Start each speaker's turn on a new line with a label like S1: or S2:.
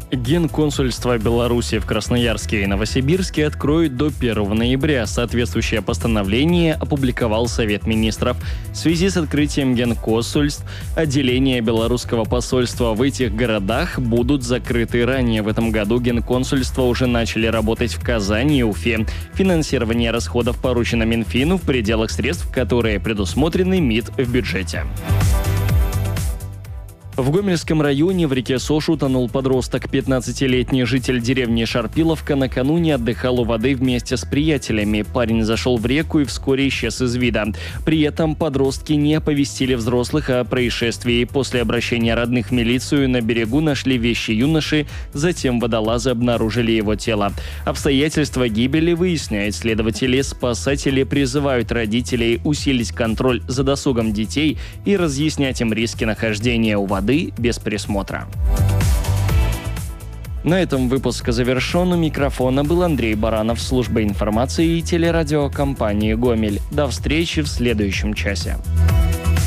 S1: Генконсульство Беларуси в Красноярске и Новосибирске откроют до 1 ноября. Соответствующее постановление опубликовал Совет министров. В связи с открытием генконсульств отделения белорусского посольства в этих городах будут закрыты. Ранее в этом году генконсульства уже начали работать в Казани и Уфе. Финансирование расходов поручено Минфину в пределах средств, которые предусмотрены МИД в бюджете. В Гомельском районе в реке Сош утонул подросток. 15-летний житель деревни Шарпиловка накануне отдыхал у воды вместе с приятелями. Парень зашел в реку и вскоре исчез из вида. При этом подростки не оповестили взрослых о происшествии. После обращения родных в милицию на берегу нашли вещи юноши, затем водолазы обнаружили его тело. Обстоятельства гибели выясняют следователи. Спасатели призывают родителей усилить контроль за досугом детей и разъяснять им риски нахождения у воды без присмотра. На этом выпуск завершен. У микрофона был Андрей Баранов, служба информации и телерадиокомпании «Гомель». До встречи в следующем часе.